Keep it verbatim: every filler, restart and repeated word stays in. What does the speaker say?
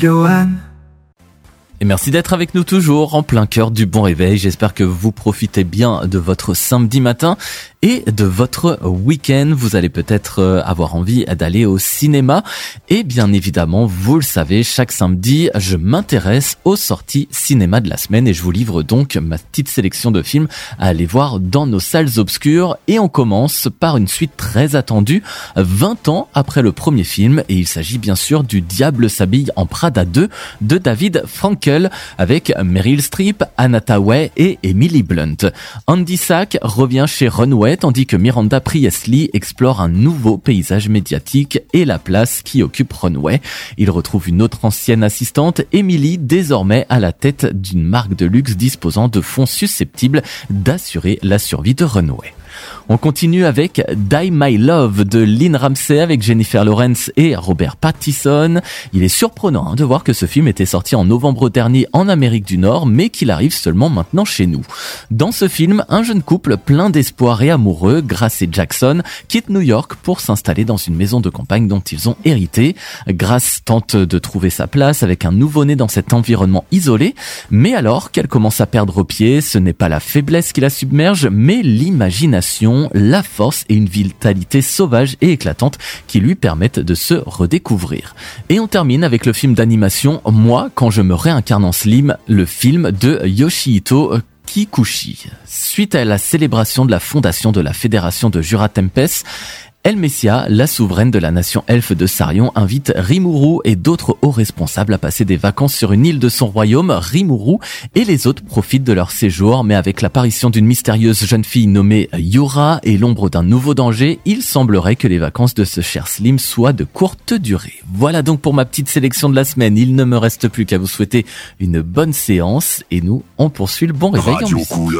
Johan. Et merci d'être avec nous toujours en plein cœur du bon réveil. J'espère que vous profitez bien de votre samedi matin et de votre week-end. Vous allez peut-être avoir envie d'aller au cinéma. Et bien évidemment, vous le savez, chaque samedi, je m'intéresse aux sorties cinéma de la semaine et je vous livre donc ma petite sélection de films à aller voir dans nos salles obscures. Et on commence par une suite très attendue, vingt ans après le premier film. Et il s'agit bien sûr du Diable s'habille en Prada deux de David Frankel, avec Meryl Streep, Anna Thaoué et Emily Blunt. Andy Sack revient chez Runway tandis que Miranda Priestly explore un nouveau paysage médiatique et la place qui occupe Runway. Il retrouve une autre ancienne assistante, Emily, désormais à la tête d'une marque de luxe disposant de fonds susceptibles d'assurer la survie de Runway. On continue avec Die My Love de Lynn Ramsey avec Jennifer Lawrence et Robert Pattinson. Il est surprenant hein, de voir que ce film était sorti en novembre dernier en Amérique du Nord, mais qu'il arrive seulement maintenant chez nous. Dans ce film, un jeune couple plein d'espoir et amoureux, Grace et Jackson, quitte New York pour s'installer dans une maison de campagne dont ils ont hérité. Grace tente de trouver sa place avec un nouveau-né dans cet environnement isolé, mais alors qu'elle commence à perdre pied, ce n'est pas la faiblesse qui la submerge, mais l'imagination, la force et une vitalité sauvage et éclatante qui lui permettent de se redécouvrir. Et on termine avec le film d'animation Moi quand je me réincarne en Slim, le film de Yoshihito Kikuchi. Suite à la célébration de la fondation de la Fédération de Jura Tempest, Elmesia, la souveraine de la nation elfe de Sarion, invite Rimuru et d'autres hauts responsables à passer des vacances sur une île de son royaume. Rimuru et les autres profitent de leur séjour, mais avec l'apparition d'une mystérieuse jeune fille nommée Yura et l'ombre d'un nouveau danger, il semblerait que les vacances de ce cher Slim soient de courte durée. Voilà donc pour ma petite sélection de la semaine. Il ne me reste plus qu'à vous souhaiter une bonne séance et nous, on poursuit le bon réveil en musique.